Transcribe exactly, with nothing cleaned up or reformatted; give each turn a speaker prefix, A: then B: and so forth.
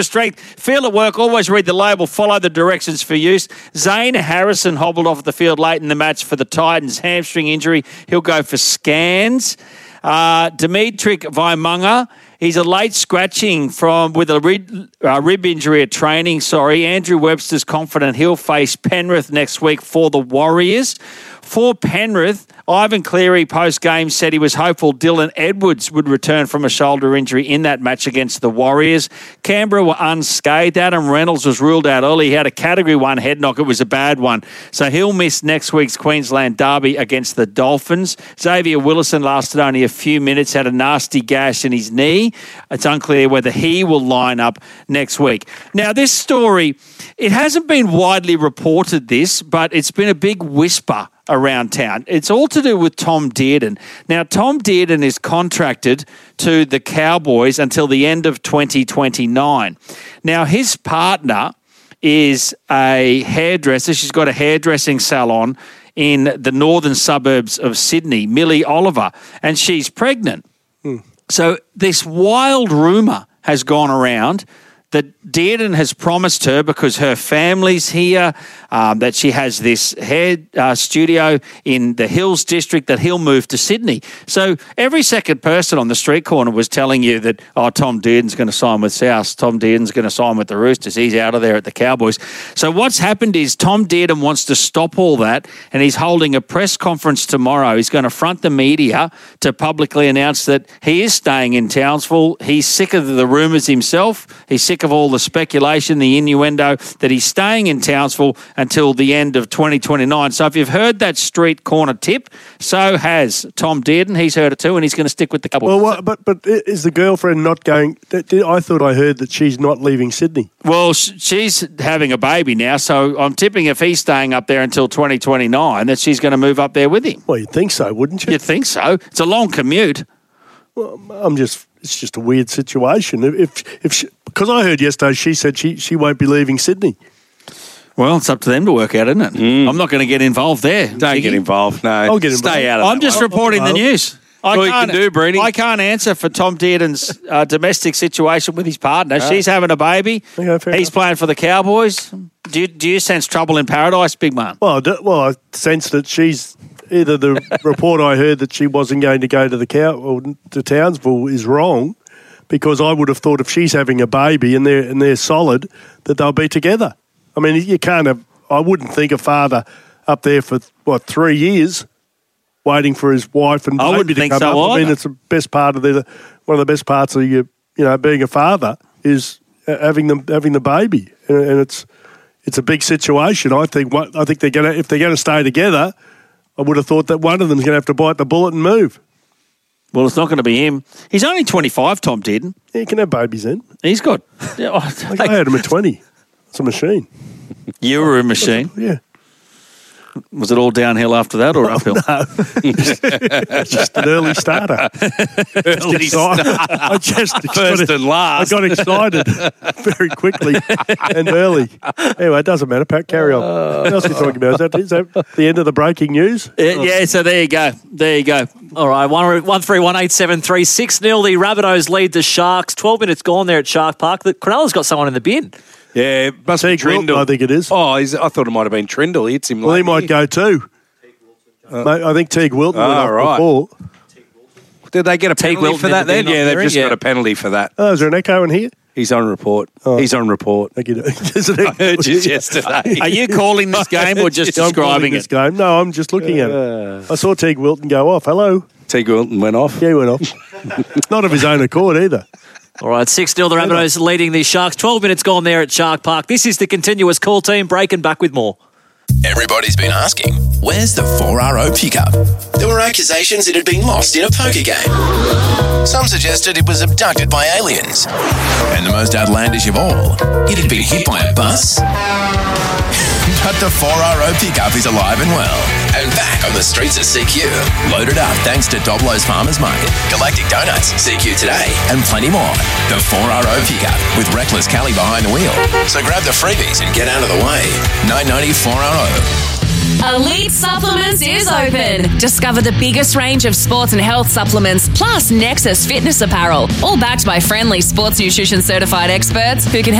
A: Strength. Feel at work. Always read the label. Follow the directions for use. Zane Harrison hobbled off the field late in the match for the Titans. Hamstring injury. He'll go for scans. Uh, Dimitri Vaimunga. He's a late scratching from with a rib, uh, rib injury at training. Sorry. Andrew Webster's confident he'll face Penrith next week for the Warriors. For Penrith, Ivan Cleary post-game said he was hopeful Dylan Edwards would return from a shoulder injury in that match against the Warriors. Canberra were unscathed. Adam Reynolds was ruled out early. He had a Category one head knock. It was a bad one. So he'll miss next week's Queensland derby against the Dolphins. Xavier Willison lasted only a few minutes, had a nasty gash in his knee. It's unclear whether he will line up next week. Now, this story, it hasn't been widely reported this, but it's been a big whisper around town. It's all to do with Tom Dearden. Now, Tom Dearden is contracted to the Cowboys until the end of twenty twenty-nine. Now, his partner is a hairdresser. She's got a hairdressing salon in the northern suburbs of Sydney, Millie Oliver, and she's pregnant. Hmm. So this wild rumour has gone around that Dearden has promised her, because her family's here, um, that she has this hair uh, studio in the Hills district, that he'll move to Sydney. So every second person on the street corner was telling you that, oh, Tom Dearden's going to sign with South. Tom Dearden's going to sign with the Roosters. He's out of there at the Cowboys. So what's happened is Tom Dearden wants to stop all that, and he's holding a press conference tomorrow. He's going to front the media to publicly announce that he is staying in Townsville. He's sick of the rumours himself. He's sick of all the speculation, the innuendo, that he's staying in Townsville until the end of twenty twenty-nine. So if you've heard that street corner tip, so has Tom Dearden. He's heard it too, and he's going to stick with the couple.
B: Well, what, but but is the girlfriend not going? I thought I heard that she's not leaving Sydney.
A: Well, she's having a baby now, so I'm tipping if he's staying up there until twenty twenty-nine, that she's going to move up there with him.
B: Well, you'd think so, wouldn't you?
A: You'd think so. It's a long commute.
B: Well, I'm just. It's just a weird situation. If if she, because I heard yesterday she said she, she won't be leaving Sydney.
A: Well, it's up to them to work out, isn't it? Mm. I'm not going to get involved there.
C: Don't
A: Ziggy.
C: get involved. No,
B: I'll get involved.
C: Stay out of it.
A: I'm just
C: one.
A: reporting the news. I
C: All
A: can't
C: you can do, Brady.
A: I can't answer for Tom Dearden's uh, domestic situation with his partner.
C: Oh.
A: She's having a baby.
B: Okay,
A: He's
B: enough.
A: playing for the Cowboys. Do you, do you sense trouble in paradise, big man?
B: Well, I do, well, I sense that she's either the report I heard that she wasn't going to go to the cow or to Townsville is wrong. Because I would have thought if she's having a baby and they're and they're solid, that they'll be together. I mean, you can't have. I wouldn't think a father up there for what three years, waiting for his wife and
A: I
B: baby to
A: think
B: come
A: so
B: up.
A: either.
B: I mean, it's the best part of the one of the best parts of you you know being a father is having them having the baby, and, and it's it's a big situation. I think what I think they're gonna if they're gonna stay together, I would have thought that one of them's gonna have to bite the bullet and move.
A: Well, it's not going to be him. He's only twenty-five, Tom Dearden.
B: Yeah, you can have babies then.
A: He's got...
B: Like I had him at twenty. It's a machine.
A: You were a machine.
B: Yeah.
A: Was it all downhill after that or uphill?
B: No. It's just an early starter.
A: Early
B: starter.
A: starter.
B: I just
C: First
B: got,
C: and last.
B: I got excited very quickly and early. Anyway, it doesn't matter, Pat. Carry on. What else are you talking about? Is that, is that the end of the breaking news?
A: Yeah, yeah, so there you go. There you go.
D: All right, one one three one eight seven three six nil. The Rabbitohs lead the Sharks. Twelve minutes gone there at Shark Park. The Cronulla's got someone in the bin.
C: Yeah, it must be
B: Teague Wilton,
C: Trindle.
B: I think it is.
C: Oh, he's, I thought it might have been Trindle. He hits him.
B: Well, he
C: late
B: might
C: here.
B: go too. Mate, I think Teague Wilton went
C: Oh,
B: up
C: right.
B: before.
C: Did they get a
D: Teague
C: penalty
D: Wilton
C: for
D: in
C: that
D: the
C: then?
D: bin,
C: Yeah,
D: not
C: they've
D: there,
C: just
D: yeah.
C: got a penalty for that.
B: Oh, is there an echo in here?
C: He's on report.
B: Oh.
C: He's on report.
B: Thank you. Is it
C: I heard you yesterday.
A: Are you calling this game or just
B: I'm calling
A: describing
B: this
A: it?
B: game. No, I'm just looking at it. I saw Teague Wilton go off. Hello.
C: Teague Wilton went off.
B: Yeah, he went off. Not of his own accord either.
D: All right, six nil. The Rabbitohs leading the Sharks. Twelve minutes gone there at Shark Park. This is the continuous call team. Breaking back with more.
E: Everybody's been asking, where's the four R O pickup? There were accusations it had been lost in a poker game. Some suggested it was abducted by aliens. And the most outlandish of all, it had been hit by a bus. But the four R O pickup is alive and well, and back on the streets of C Q. Loaded up thanks to Doblo's Farmers Market, Galactic Donuts, C Q Today, and plenty more. The four R O pickup with Reckless Kelly behind the wheel. So grab the freebies and get out of the way. nine ninety four R O.
F: Elite Supplements is open. Discover the biggest range of sports and health supplements, plus Nexus fitness apparel, all backed by friendly sports nutrition certified experts who can